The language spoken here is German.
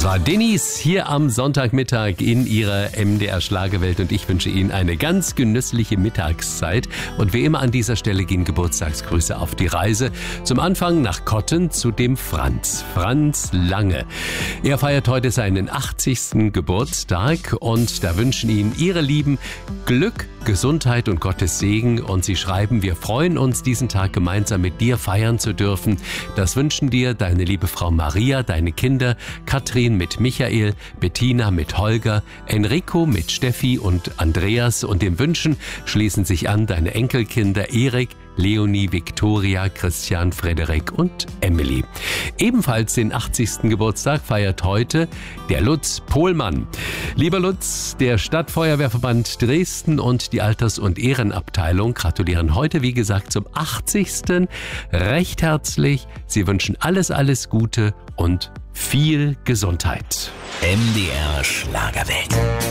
Das war Denise hier am Sonntagmittag in ihrer MDR Schlagerwelt und ich wünsche Ihnen eine ganz genüssliche Mittagszeit. Und wie immer an dieser Stelle gehen Geburtstagsgrüße auf die Reise. Zum Anfang nach Kotten zu dem Franz Lange. Er feiert heute seinen 80. Geburtstag und da wünschen Ihnen Ihre Lieben Glück, Gesundheit und Gottes Segen. Und Sie schreiben, wir freuen uns, diesen Tag gemeinsam mit dir feiern zu dürfen. Das wünschen dir deine liebe Frau Maria, deine Kinder, Katrin mit Michael, Bettina mit Holger, Enrico mit Steffi und Andreas. Und den Wünschen schließen sich an deine Enkelkinder Erik, Leonie, Viktoria, Christian, Frederik und Emily. Ebenfalls den 80. Geburtstag feiert heute der Lutz Pohlmann. Lieber Lutz, der Stadtfeuerwehrverband Dresden und die Alters- und Ehrenabteilung gratulieren heute, wie gesagt, zum 80. recht herzlich. Sie wünschen alles Gute und viel Gesundheit. MDR Schlagerwelt.